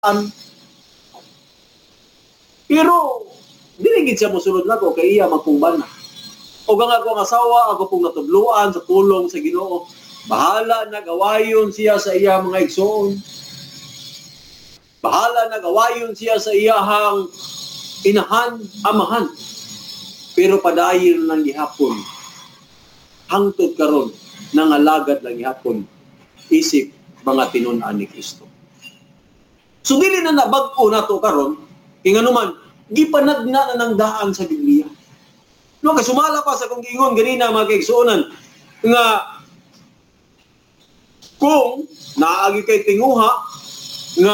Pero dili gid siya mosulod nako kay iya magpungban na. O ang ako ang asawa, ako pong natudluan sa pulong sa Ginoo. Bahala nagawayon siya sa iya mga igsoon. Bahala nagawayon siya sa iyahang inahan, amahan. Pero padayon lang gihapon. Hangtod karon nangalagad lang gihapon isip mga tinun-an ni Kristo. So dili na nabag-o nato karon inganuman gipanagna na ng daan sa Biblia. No, kay sumala pa sa kung giingon ganina mga kaigsuonan nga kung naagi kay tinguha nga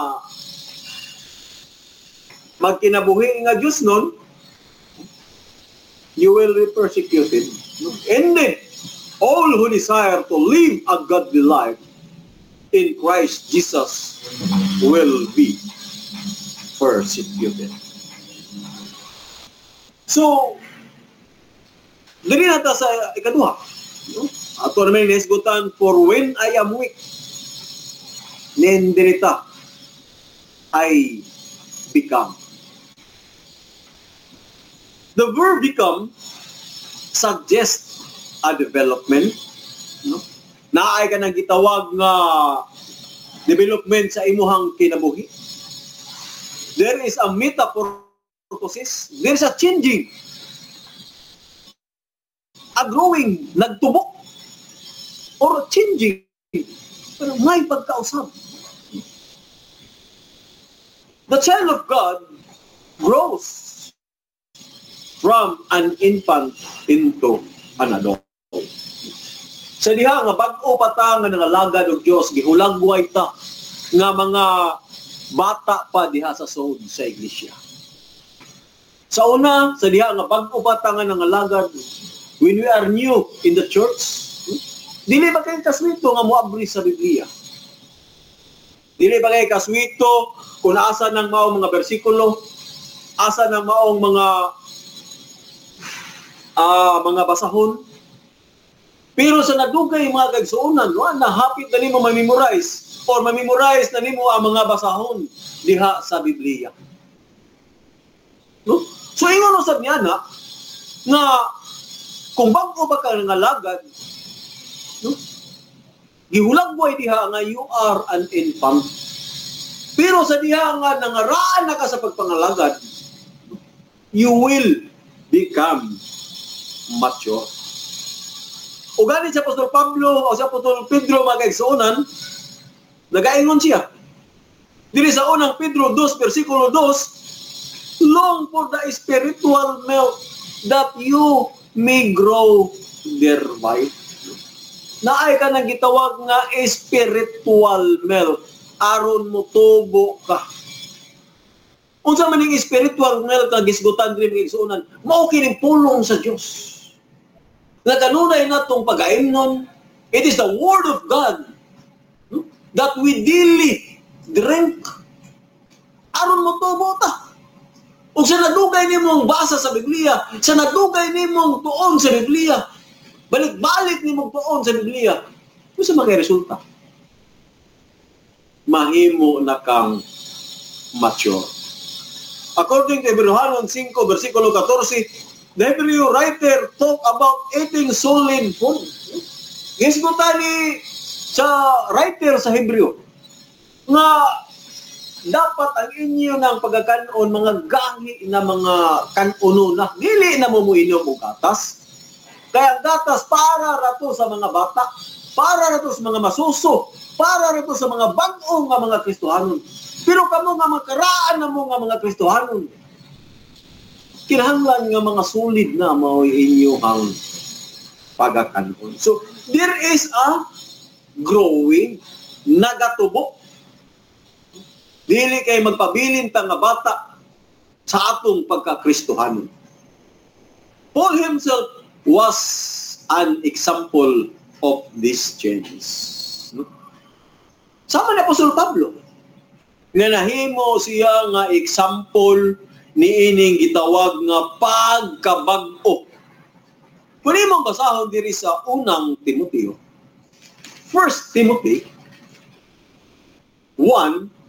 magkinabuhi nga Diyos nun, you will be persecuted. And then, all who desire to live a godly life in Christ Jesus will be persecuted. So, dili na ta sa ikaduha. No? Ato naman inesgutan, for when I am weak, then dinita, I become. The verb become suggests a development. No? Naay ka nang gitawag nga development sa imuhang kinabuhi. There is a metamorphosis. There is a changing. A growing, nagtubok, or changing, pero may pagkausap. The child of God grows from an infant into an adult. Sa diha nga bag-o pa ta nga nangalagad og Dios, gihulagway ta nga mga bata pa diha sa sod sa iglesia. Sa una, sa diha nga bag-o pa ta nga nangalagad when we are new in the church, dili ba kayo kaswito nga moabri sa Biblia? Dili ba kayo kaswito kung asa ng maong mga bersikulo, asa ng maong mga basahon? Pero sa nadugay mga kaigsuonan, nahapit na nimo ma-memorize or ma-memorize na nimo ang mga basahon diha sa Biblia. No? So ingon usab niya na nga kung bag-o ba ka nangalagad, no? Gihulagway diha nga you are an infant. Pero sa diha nga nangaraan na ka sa pagpangalagad, you will become mature. O gani sa Apostol Pablo o sa Apostol Pedro mga kaigsuonan, nagaingon siya. Dili sa unang Pedro 2, versikulo 2, long for the spiritual milk that you may grow thereby. Naay ka nang gitawag nga spiritual milk. Aron mo tubo ka. Unsa man ning spiritual milk nga gisgutan diri mga igsuonan, mao kining pulong sa Dios. Nga kanunay natong pag-aimnon, it is the word of God that we daily drink. Aron mo tubo ta. Ug sa nadugay nimong basa sa Biblia, sa nadugay nimong tuon sa Biblia, balik-balik nimong tuon sa Biblia, unsa magay resulta? Mahimo na kang mature. According to Hebrehanon 5, versikulo 14, the Hebrew writer talk about eating solid food. Gisgutan ni sa writer sa Hebrew nga dapat ang inyo ng pagkakanon mga gahi na mga kanuno na dili na mo muinom og gatas. Kaya gatas para rato sa mga bata, para rato sa mga masuso, para rato sa mga bag-o nga mga Kristohanon. Pero kamo nga makaraan na mo nga mga Kristohanon, kinahanglan nga mga solid na mao inyong pagkakanon. So there is a growing, nagatubok. Dili kay magpabilin ta nga bata sa atong pagka-Kristohanon. Paul himself was an example of these changes. No? Sama ni Apostol Pablo, nga nahimo siya nga example ni ining gitawag nga pagkabag-o. Kung imong basahon diri sa unang Timoteo, 1 Timothy 1,